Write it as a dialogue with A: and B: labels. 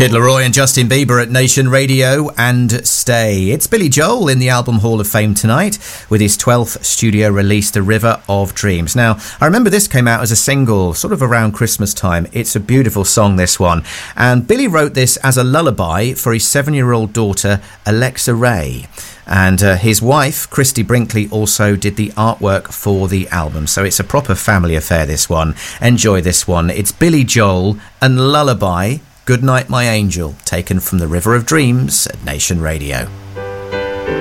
A: Kid Laroi and Justin Bieber at Nation Radio and Stay. It's Billy Joel in the Album Hall of Fame tonight with his 12th studio release, The River of Dreams. Now, I remember this came out as a single sort of around Christmas time. It's a beautiful song, this one. And Billy wrote this as a lullaby for his 7-year-old daughter, Alexa Ray. And his wife, Christy Brinkley, also did the artwork for the album. So it's a proper family affair, this one. Enjoy this one. It's Billy Joel and Lullaby, Good Night My Angel, taken from The River of Dreams at Nation Radio.